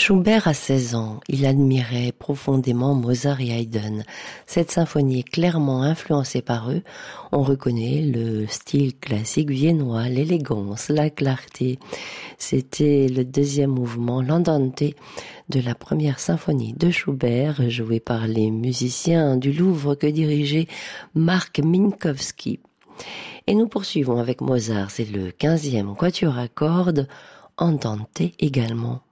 Schubert a 16 ans, il admirait profondément Mozart et Haydn. Cette symphonie est clairement influencée par eux. On reconnaît le style classique viennois, l'élégance, la clarté. C'était le deuxième mouvement, l'andante, de la première symphonie de Schubert, jouée par les musiciens du Louvre que dirigeait Marc Minkowski. Et nous poursuivons avec Mozart, c'est le 15e quatuor à cordes, andante également.